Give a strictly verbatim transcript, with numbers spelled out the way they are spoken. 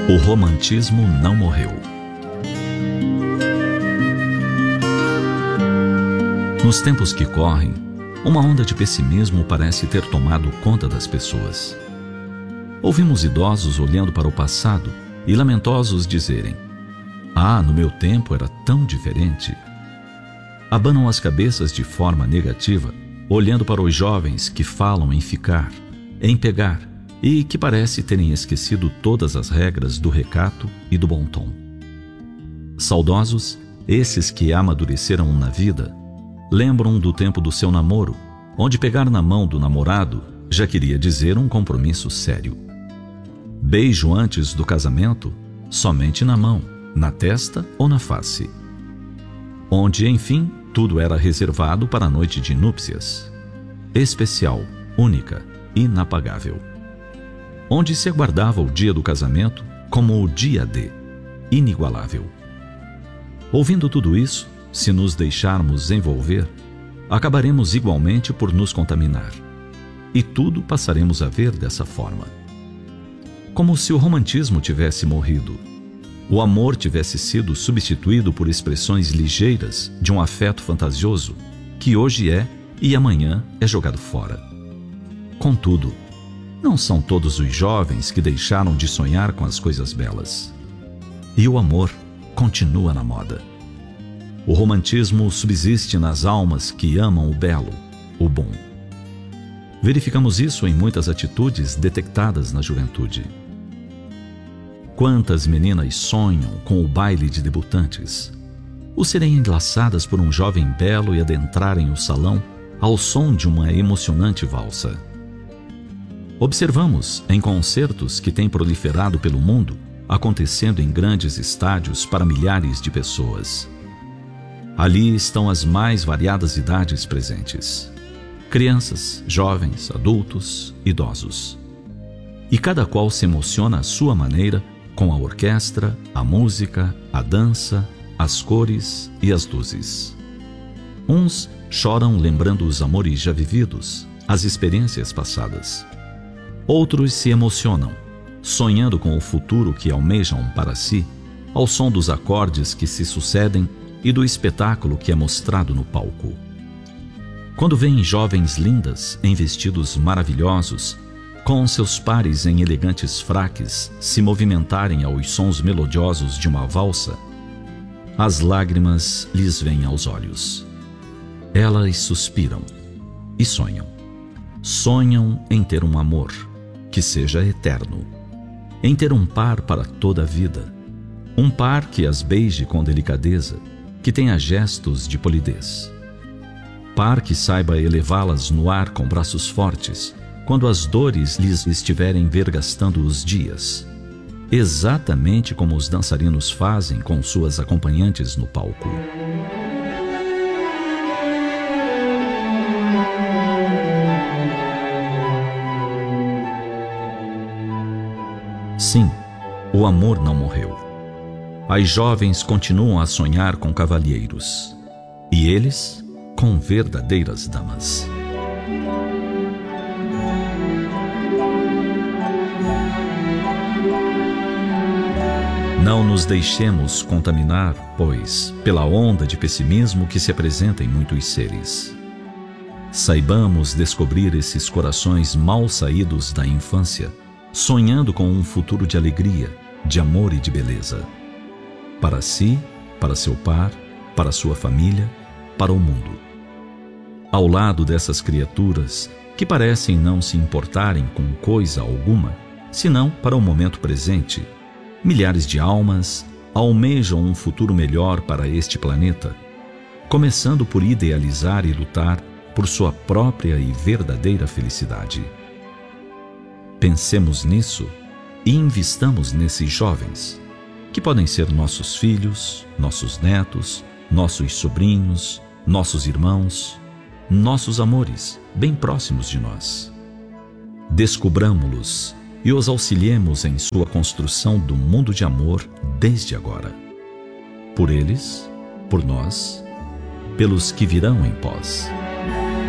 O romantismo não morreu. Nos tempos que correm, uma onda de pessimismo parece ter tomado conta das pessoas. Ouvimos idosos olhando para o passado e lamentosos dizerem: "Ah, no meu tempo era tão diferente." Abanam as cabeças de forma negativa, olhando para os jovens que falam em ficar, em pegar, e que parece terem esquecido todas as regras do recato e do bom tom. Saudosos, esses que amadureceram na vida, lembram do tempo do seu namoro, onde pegar na mão do namorado já queria dizer um compromisso sério. Beijo antes do casamento, somente na mão, na testa ou na face. Onde, enfim, tudo era reservado para a noite de núpcias. Especial, única, inapagável. Onde se aguardava o dia do casamento como o dia D, inigualável. Ouvindo tudo isso, se nos deixarmos envolver, acabaremos igualmente por nos contaminar. E tudo passaremos a ver dessa forma. Como se o romantismo tivesse morrido. O amor tivesse sido substituído por expressões ligeiras de um afeto fantasioso, que hoje é e amanhã é jogado fora. Contudo, não são todos os jovens que deixaram de sonhar com as coisas belas. E o amor continua na moda. O romantismo subsiste nas almas que amam o belo, o bom. Verificamos isso em muitas atitudes detectadas na juventude. Quantas meninas sonham com o baile de debutantes, ou serem enlaçadas por um jovem belo e adentrarem o salão ao som de uma emocionante valsa. Observamos em concertos que têm proliferado pelo mundo, acontecendo em grandes estádios para milhares de pessoas. Ali estão as mais variadas idades presentes: crianças, jovens, adultos, idosos. E cada qual se emociona à sua maneira com a orquestra, a música, a dança, as cores e as luzes. Uns choram lembrando os amores já vividos, as experiências passadas. Outros se emocionam, sonhando com o futuro que almejam para si, ao som dos acordes que se sucedem e do espetáculo que é mostrado no palco. Quando veem jovens lindas em vestidos maravilhosos, com seus pares em elegantes fraques se movimentarem aos sons melodiosos de uma valsa, as lágrimas lhes vêm aos olhos. Elas suspiram e sonham. Sonham em ter um amor que seja eterno, em ter um par para toda a vida, um par que as beije com delicadeza, que tenha gestos de polidez, par que saiba elevá-las no ar com braços fortes, quando as dores lhes estiverem vergastando os dias, exatamente como os dançarinos fazem com suas acompanhantes no palco. Sim, o amor não morreu. As jovens continuam a sonhar com cavalheiros, e eles com verdadeiras damas. Não nos deixemos contaminar, pois, pela onda de pessimismo que se apresenta em muitos seres. Saibamos descobrir esses corações mal saídos da infância, sonhando com um futuro de alegria, de amor e de beleza. Para si, para seu par, para sua família, para o mundo. Ao lado dessas criaturas que parecem não se importarem com coisa alguma, senão para o momento presente, milhares de almas almejam um futuro melhor para este planeta, começando por idealizar e lutar por sua própria e verdadeira felicidade. Pensemos nisso e investamos nesses jovens, que podem ser nossos filhos, nossos netos, nossos sobrinhos, nossos irmãos, nossos amores, bem próximos de nós. Descubramo-los e os auxiliemos em sua construção do mundo de amor desde agora. Por eles, por nós, pelos que virão em pós.